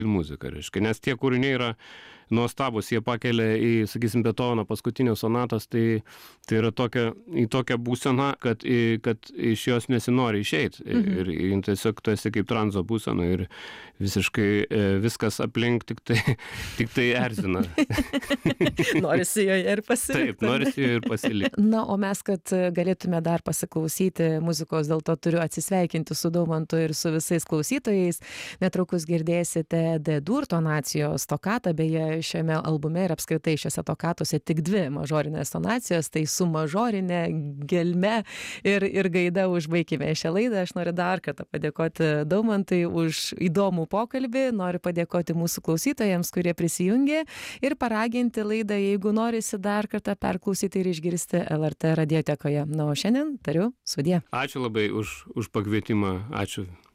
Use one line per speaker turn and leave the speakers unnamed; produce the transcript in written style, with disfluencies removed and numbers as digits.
muziką, reiškia. Nes tie kūriniai yra nuostabus, jie pakelia į, sakysim, Beethoveno paskutinės sonatos, tai yra į tokią būseną, kad iš jos nesinori išeiti. Ir tiesiog tu esi kaip tranzo būsena ir visiškai viskas aplink tik tai erzina.
Norisi joje ir pasilikti.
Taip, norisi joje ir pasilikti.
Na, o mes, kad galėtume dar pasiklausyti muzikos, dėl to turiu atsisveikinti su Daumantu ir su visais klausytojais. Netrukus girdėsite D-dur tonacijos tokatą, beje, šiame albume ir apskritai šiose tokatose tik 2 mažorinės tonacijos, tai su mažorinė gelme ir gaida užbaikime šią laidą. Aš noriu dar kartą padėkoti Daumantui už įdomų pokalbį, noriu padėkoti mūsų klausytojams, kurie prisijungė ir paraginti laidą, jeigu norisi dar kartą perklausyti ir išgirsti LRT radiotekoje. Na, o šiandien tariu sudie.
Ačiū labai už pakvietimą, ačiū.